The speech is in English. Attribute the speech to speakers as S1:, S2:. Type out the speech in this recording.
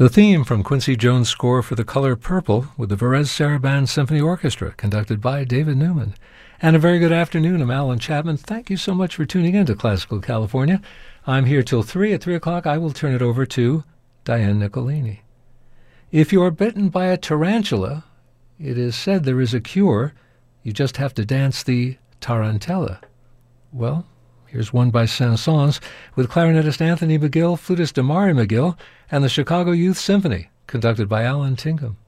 S1: The theme from Quincy Jones' score for The Color Purple with the Varese Sarabande Symphony Orchestra, conducted by David Newman. And a very good afternoon. I'm Alan Chapman. Thank you so much for tuning in to Classical California. I'm here till 3. At 3 o'clock, I will turn it over to Diane Nicolini. If you're bitten by a tarantula, it is said there is a cure. You just have to dance the tarantella. Well, here's one by Saint-Saëns with clarinetist Anthony McGill, flutist Damari McGill, and the Chicago Youth Symphony, conducted by Alan Tinkham.